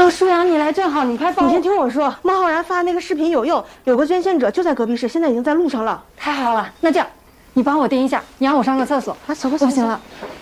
呦，舒阳，你来正好，你快帮我。 你先听我说，孟浩然发那个视频有用，有个捐献者就在隔壁市，现在已经在路上了。 太好了，那这样，你帮我盯一下，你让我上个厕所。 啊，走吧， 我不行了。